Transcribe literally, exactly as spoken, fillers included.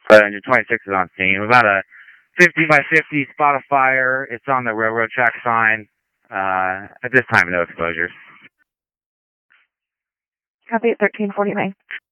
Flight Engine twenty-six is on scene. We've got a fifty by fifty spot of fire. It's on the railroad track sign. Uh, at this time, no exposures. Copy at thirteen forty-nine.